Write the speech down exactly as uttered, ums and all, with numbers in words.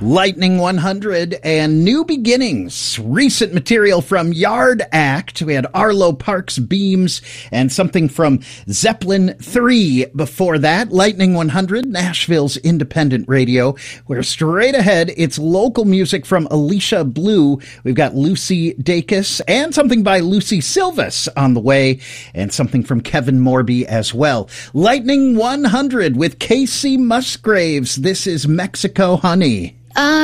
Lightning one hundred and New Beginnings. Recent material from Yard Act. We had Arlo Parks Beams and something from Zeppelin three. Before that, Lightning one hundred, Nashville's independent radio. We're straight ahead. It's local music from Alicia Blue. We've got Lucy Dacus and something by Lucy Silvas on the way, and something from Kevin Morby as well. Lightning one hundred with Casey Musgraves. This is Mexico Honey. Uh